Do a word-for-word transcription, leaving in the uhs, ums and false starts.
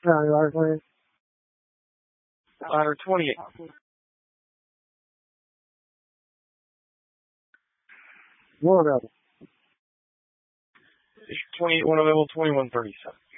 County Life Lane. Ladder twenty-eight. One available. twenty-eight, one available, twenty-one thirty-seven.